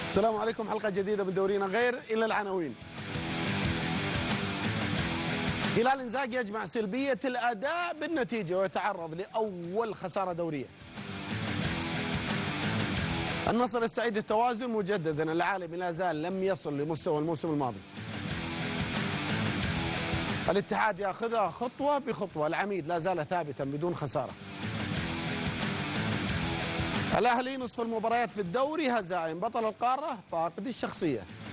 السلام عليكم. حلقة جديدة من دورينا غير إلا العناوين. هلال إنزاغي يجمع سلبية الأداء بالنتيجة ويتعرض لأول خسارة دورية. النصر يستعيد التوازن مجددا، العالمي لا زال لم يصل لمستوى الموسم الماضي. الاتحاد ياخذها خطوة بخطوة، العميد لا زال ثابتا بدون خسارة. الأهلي نصف المباريات في الدوري هزائم، بطل القارة فاقد الشخصية.